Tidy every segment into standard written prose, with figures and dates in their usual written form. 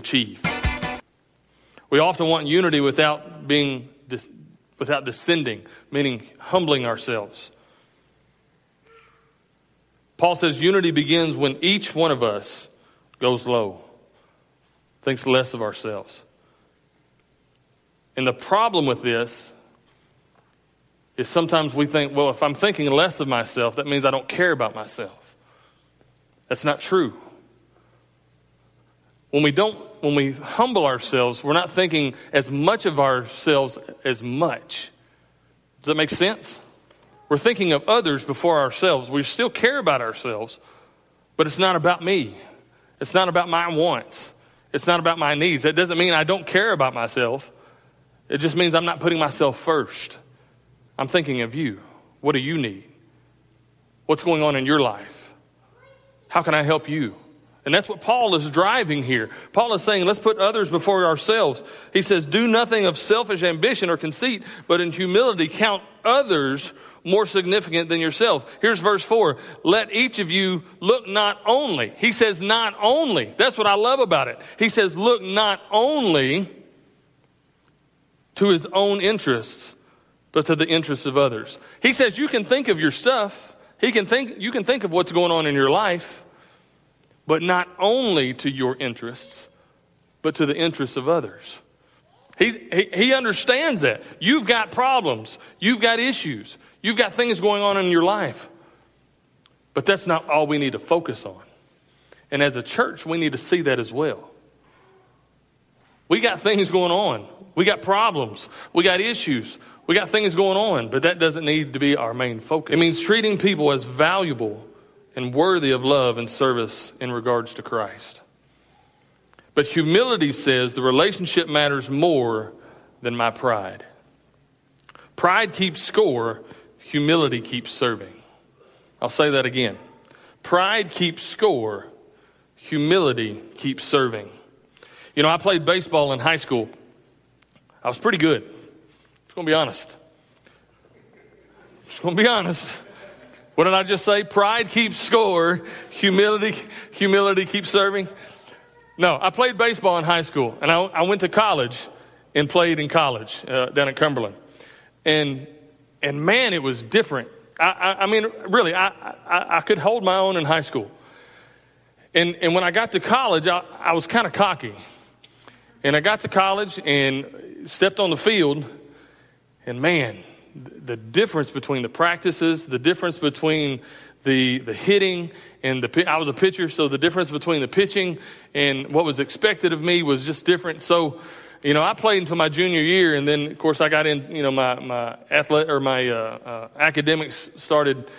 achieve. We often want unity without descending, meaning humbling ourselves. Paul says unity begins when each one of us goes low, thinks less of ourselves. And the problem with this is sometimes we think, well, if I'm thinking less of myself, that means I don't care about myself. That's not true. When we humble ourselves, we're not thinking as much of ourselves as much. Does that make sense? We're thinking of others before ourselves. We still care about ourselves, but it's not about me. It's not about my wants. It's not about my needs. That doesn't mean I don't care about myself. It just means I'm not putting myself first. I'm thinking of you. What do you need? What's going on in your life? How can I help you? And that's what Paul is driving here. Paul is saying, let's put others before ourselves. He says, do nothing of selfish ambition or conceit, but in humility count others more significant than yourself. Here's verse 4. Let each of you look not only. He says not only. That's what I love about it. He says look not only to his own interests, but to the interests of others. He says you can think of your stuff. You can think of what's going on in your life, but not only to your interests, but to the interests of others. He understands that. You've got problems. You've got issues. You've got things going on in your life. But that's not all we need to focus on. And as a church, we need to see that as well. We got things going on. We got problems. We got issues. We got things going on. But that doesn't need to be our main focus. It means treating people as valuable and worthy of love and service in regards to Christ. But humility says the relationship matters more than my pride. Pride keeps score. Humility keeps serving. I'll say that again. Pride keeps score. Humility keeps serving. You know, I played baseball in high school. I was pretty good. Just going to be honest. What did I just say? Pride keeps score. Humility keeps serving. No, I played baseball in high school, and I went to college and played in college down at Cumberland. And man, it was different. I mean, really, I could hold my own in high school. And when I got to college, I was kind of cocky. And I got to college and stepped on the field, and man, the difference between the practices, the difference between the hitting and I was a pitcher, so the difference between the pitching and what was expected of me was just different. So, you know, I played until my junior year, and then of course I got in. You know, my academics started.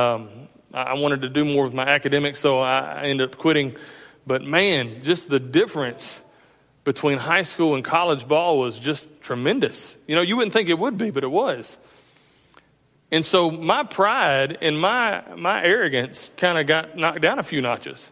I wanted to do more with my academics, so I ended up quitting. But man, just the difference between high school and college ball was just tremendous. You know, you wouldn't think it would be, but it was. And so my pride and my arrogance kind of got knocked down a few notches.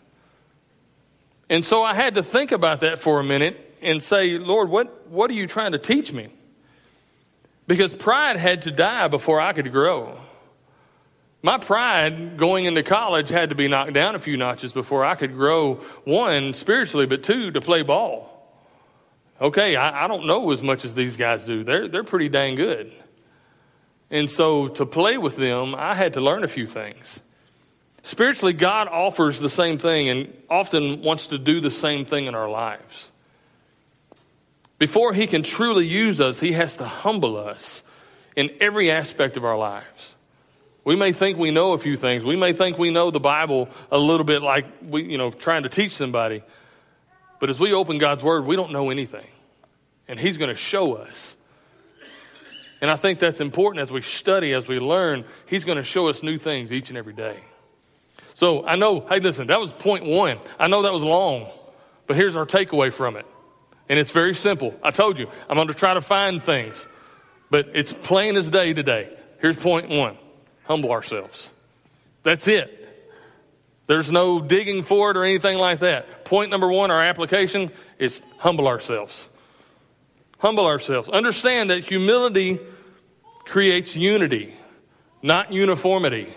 And so I had to think about that for a minute and say, Lord, what are you trying to teach me? Because pride had to die before I could grow. My pride going into college had to be knocked down a few notches before I could grow, one, spiritually, but two, to play ball. Okay, I don't know as much as these guys do. They're pretty dang good. And so to play with them, I had to learn a few things. Spiritually, God offers the same thing and often wants to do the same thing in our lives. Before he can truly use us, he has to humble us in every aspect of our lives. We may think we know a few things. We may think we know the Bible a little bit like trying to teach somebody. But as we open God's Word, we don't know anything. And he's going to show us. And I think that's important as we study, as we learn. He's going to show us new things each and every day. So I know, hey, listen, that was point one. I know that was long, but here's our takeaway from it. And it's very simple. I told you, I'm going to try to find things, but it's plain as day today. Here's point one. Humble ourselves. That's it. There's no digging for it or anything like that. Point number one, our application is humble ourselves. Humble ourselves. Understand that humility creates unity, not uniformity.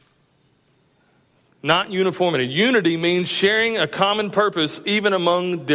Not uniformity. Unity means sharing a common purpose even among different